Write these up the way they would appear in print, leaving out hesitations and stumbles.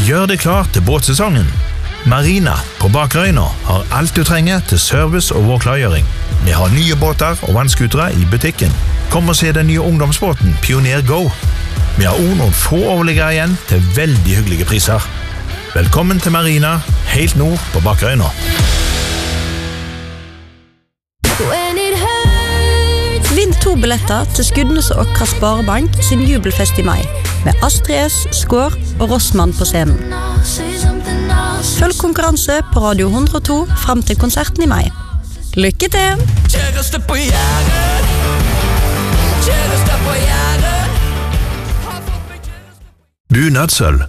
Gjør det klart til båtsesongen. Marina på Bakerøyna har alt du trenger til service og vårklargjøring. Vi har nye båter og vannskutere i butikken. Kom og se den nye ungdomsbåten Pioneer Go. Vi har også noen få overliggere igjen til veldig hyggelige priser. Velkommen til Marina, helt nord på Bakerøyna. Vinn 2 billetter til Skudenes og Åkra Sparebank sin jubelfest i mai, med Astrid S, Skår og Rossmann på scenen. Følg konkurranse på Radio 102 frem til konserten i mai. Lykke til! Bunadsølv.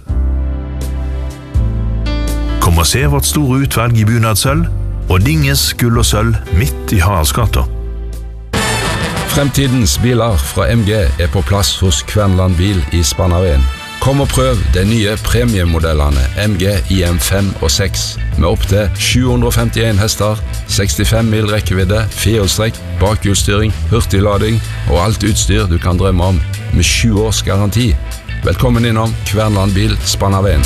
Kom og se vårt store utvalg i bunadsølv, og Dinges gull og sølv midt i Haraldsgata. Fremtidens biler fra MG er på plass hos Kvernland Bil i Spanarén. Kom og prøv de nye premiemodellene MG IM5 og 6 med opp til 751 hester, 65 mil rekkevidde, firehjulstrekk, bakhjulsstyring, hurtiglading og alt utstyr du kan drømme om med 7 års garanti. Velkommen innom Kvernland Bil Spanarén.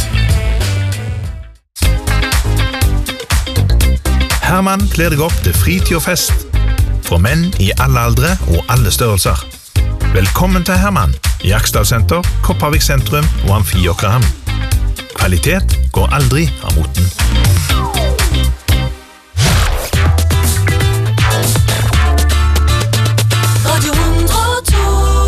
Herman kler deg opp til fritid og fest. For menn i alle aldre og alle størrelser. Velkommen til Herman i Aksdal Senter, Kopervik sentrum og Amfi Åkrehamn. Kvalitet går aldri av moten. Radio 102.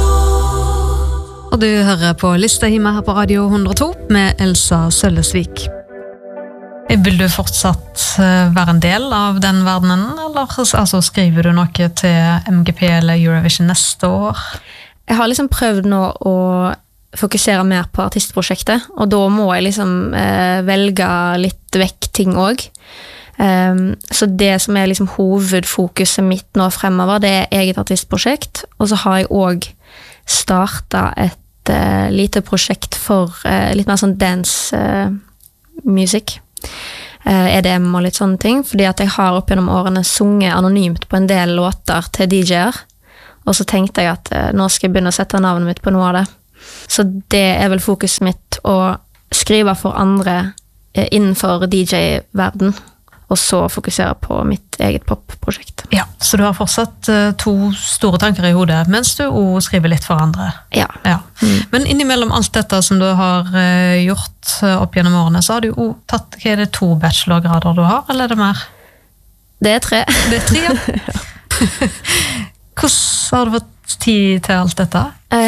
Og du hører på Lista hjemme her på Radio 102 med Elsa Søllesvik. Vil du fortsatt være en del av den verdenen, eller altså, skriver du noe til MGP eller Eurovision neste år? Jeg har liksom prøvd nå å fokusere mer på artistprosjektet, og da må jeg liksom velge litt vekk ting også. Så det som er liksom hovedfokuset mitt nå fremover, det er eget artistprosjekt, og så har jeg også startet et lite prosjekt for litt mer sånn dance music. EDM og litt sånne ting, fordi at jeg har opp gjennom årene sunget anonymt på en del låter til DJ-er, og så tenkte jeg at nå skal jeg begynne å sette navnet mitt på noe av det. Så det er vel fokuset mitt å skrive for andre innenfor DJ-verden, og så fokusere på mitt eget pop-prosjekt. Ja, så du har fortsatt 2 store tanker i hodet, mens du også skriver litt for andre. Ja. Men innimellom alt dette som du har gjort opp gjennom årene, så har du jo tatt, hva er det 2 bachelorgrader du har, eller er det mer? Det er 3. Det er 3, ja. Hvordan har du fått tid til alt dette?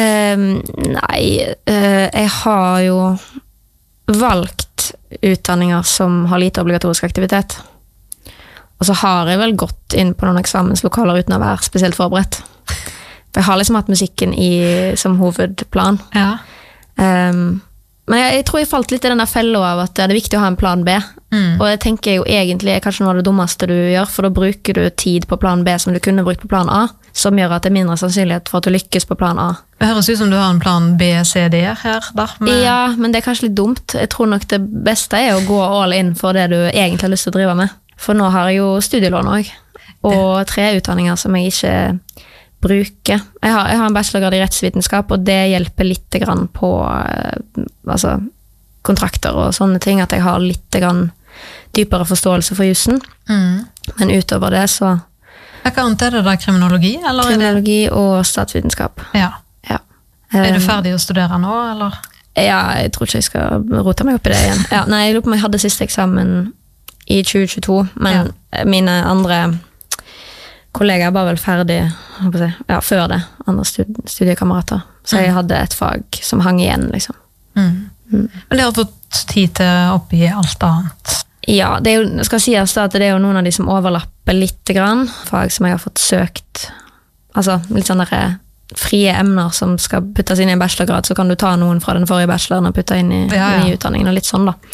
Jeg har jo valgt utdanninger som har lite obligatorisk aktivitet. Og så har jeg vel gått inn på noen eksamenslokaler uten å være spesielt forberedt. For jeg har liksom hatt musikken som hovedplan. Ja. Men jeg tror jeg falt litt i den der fella av at det er viktig å ha en plan B. Og det tenker jeg jo egentlig er kanskje noe av det dummeste du gjør, for da bruker du tid på plan B som du kunne brukt på plan A, som gjør at det er mindre sannsynlighet for at du lykkes på plan A. Det høres ut som du har en plan B, C, D her, da. Ja, men det er kanskje litt dumt. Jeg tror nok det beste er å gå all in for det du egentlig har lyst til å drive med. For nå har jeg jo studielån også, og 3 utdanninger som jeg ikke bruker. Jeg har en bachelorgrad i rettsvitenskap, og det hjelper litt grann på altså, kontrakter og sånne ting, at jeg har litt grann dypere forståelse for jussen. Men utover det så... Hva annet er det da? Kriminologi? Eller kriminologi og statsvitenskap. Ja. Er du ferdig å studere nå, eller? Ja, jeg tror ikke jeg skal rote meg opp i det igjen. Ja, nei, jeg lurer på om jeg hadde siste eksamen i 2022, men mine andre kollegaer var vel ferdig før det, andre studiekamerater. Så jeg hadde et fag som hang igjen, liksom. Men det har fått tid til oppi alt annet? Ja, det er jo, skal sies da, at det er jo noen av de som overlapper litt grann. Fag som jeg har fått søkt, altså litt sånne frie emner som skal puttes inn i en bachelorgrad, så kan du ta noen fra den forrige bacheloren og putte inn i utdanningen og litt sånn da.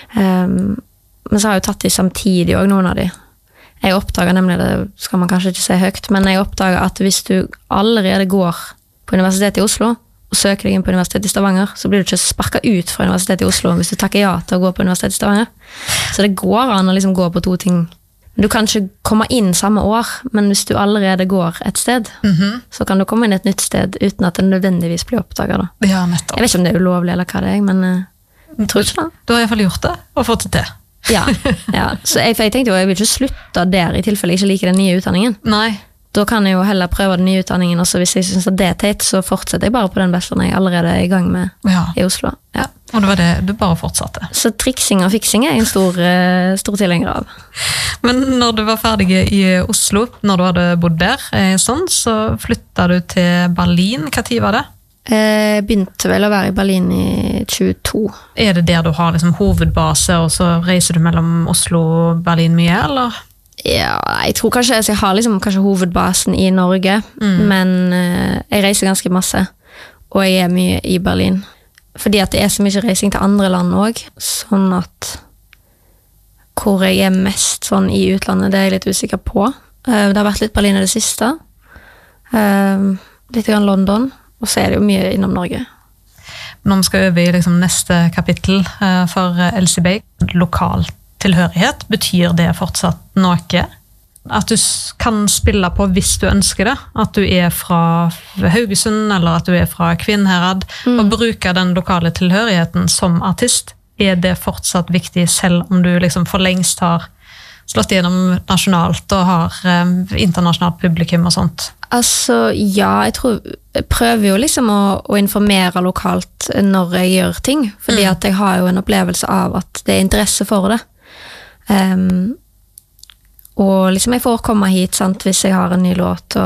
Men så har jeg jo tatt de samtidig også, noen av de. Jeg oppdager nemlig, det skal man kanskje ikke se høyt, men jeg oppdager at hvis du allerede går på Universitetet i Oslo, og søker deg inn på Universitetet i Stavanger, så blir du ikke sparket ut fra Universitetet i Oslo hvis du takker ja til å gå på Universitetet i Stavanger. Så det går an å liksom gå på 2 ting. Du kan ikke komme inn samme år, men hvis du allerede går et sted, så kan du komme inn et nytt sted uten at det nødvendigvis blir oppdaget. Da. Ja, nettopp. Jeg vet ikke om det er ulovlig eller hva det er, men... Tror ikke det. Du har i hvert fall gjort det, og fått det til. Ja. Så jeg tenkte jo, jeg vil ikke slutte der i tilfelle jeg ikke liker den nye utdanningen. Nei. Da kan jeg jo heller prøve den nye utdanningen, og så hvis jeg synes at det teit, så fortsetter jeg bare på den bacheloren jeg allerede er i gang med i Oslo. Ja. Og det var det du bare fortsatte. Så triksing og fiksing er en stor tilhenger av. Men når du var ferdig i Oslo, når du hadde bodd der, så flyttet du til Berlin. Hva tid var det? Jeg begynte vel å være i Berlin i 22. Er det der du har liksom hovedbase, og så reiser du mellom Oslo og Berlin mye, eller? Ja, jeg tror kanskje jeg har liksom kanskje hovedbasen i Norge, men jeg reiser ganske masse, og jeg er mye i Berlin. Fordi at det er så mye reising til andre land også, sånn at hvor jeg er mest sånn i utlandet, det er jeg litt usikker på. Det har vært litt Berlin i det siste, litt grann London, og så er det jo mye innom Norge. Når vi skal over i liksom neste kapittel for Elsie Bay, lokal tilhørighet, betyr det fortsatt noe? At du kan spille på hvis du ønsker det, at du er fra Haugesund, eller at du er fra Kvinnherad, og bruker den lokale tilhørigheten som artist, er det fortsatt viktig, selv om du liksom for lengst har slått gjennom nasjonalt og har internasjonalt publikum og sånt? Altså, ja, jeg prøver jo liksom å informere lokalt når jeg gjør ting, fordi at jeg har jo en opplevelse av at det er interesse for det. Og liksom jeg får komme hit, sant, hvis jeg har en ny låt,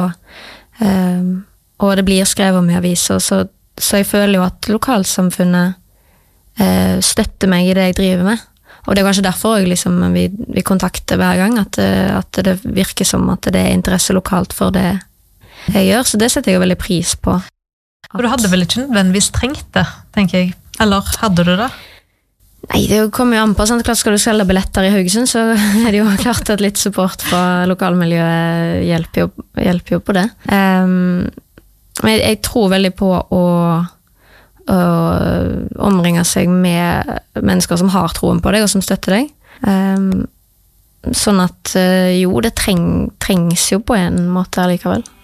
og det blir skrevet om i aviser, så jeg føler jo at lokalsamfunnet støtter meg i det jeg driver med. Og det er kanskje derfor jeg liksom, vi kontakter hver gang, at det virker som at det er interesse lokalt for det jeg gjør, så det setter jeg jo veldig pris på. Og du hadde vel ikke nødvendigvis trengt det, tenker jeg. Eller hadde du det? Nei, det kommer jo an på, sant? Klart skal du selge billetter i Haugesund, så er det jo klart at litt support fra lokalmiljøet hjelper jo på det. Men jeg tror veldig på å omringe seg med mennesker som har troen på deg og som støtter deg. Sånn at jo, det trengs jo på en måte likevel.